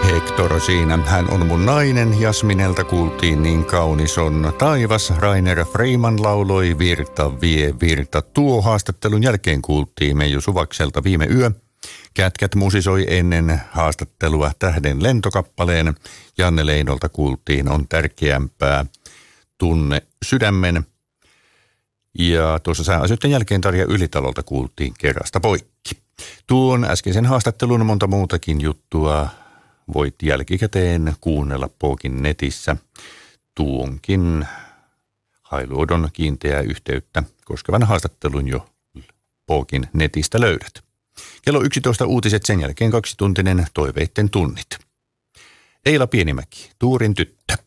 Hector siinä. Hän on mun nainen. Jasminelta kuultiin Niin kaunis on taivas. Rainer Freiman lauloi Virta vie virta tuo. Haastattelun jälkeen kuultiin Meiju Suvakselta Viime yö. Kätkät musisoi ennen haastattelua Tähden lentokappaleen. Janne Leinolta kuultiin On tärkeämpää tunne sydämen. Ja tuossa sääasioiden jälkeen Tarja Ylitalolta kuultiin Kerrasta poikki. Tuon äskeisen haastattelun monta muutakin juttua voit jälkikäteen kuunnella Pookin netissä. Tuonkin Hailuodon kiinteää yhteyttä koskevan haastattelun jo Pookin netistä löydät. Kello 11 uutiset, sen jälkeen 2-tuntinen Toiveitten tunnit. Eila Pienimäki, Tuurin tyttö.